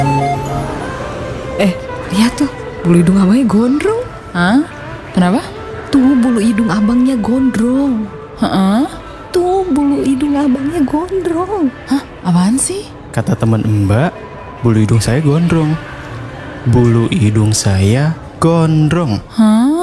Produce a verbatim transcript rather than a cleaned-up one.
Eh, lihat tuh, bulu hidung abangnya gondrong. Hah? Kenapa? Tuh bulu hidung abangnya gondrong. Heeh. Tuh bulu hidung abangnya gondrong. Hah? Apaan sih? Kata teman Mbak, bulu hidung saya gondrong. Bulu hidung saya gondrong. Hah?